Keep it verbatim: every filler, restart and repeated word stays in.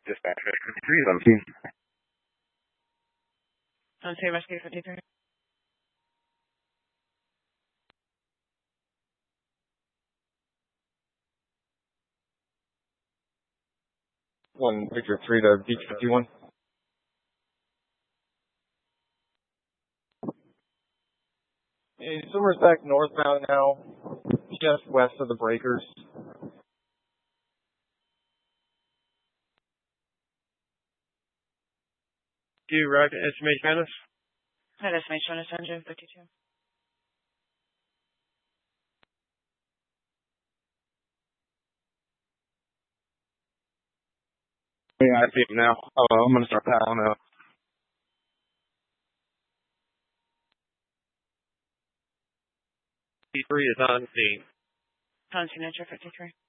Dispatch fifty-three is on scene. On scene, rescue fifty-three. One Victor three to Beach fifty-one. Hey, Summer's back northbound now, just west of the breakers. Do you route estimate Manus? That estimate Manus engine fifty-two. Yeah, I see him now. Oh, I'm gonna start piling up. fifty-three is on scene. On scene, enter fifty-three.